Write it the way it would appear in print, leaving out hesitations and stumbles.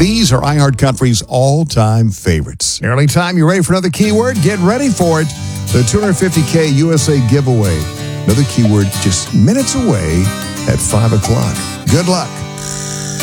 These are iHeartCountry's all-time favorites. Early time, you ready for another keyword? Get ready for it. The $250K USA giveaway. Another keyword just minutes away at 5 o'clock. Good luck.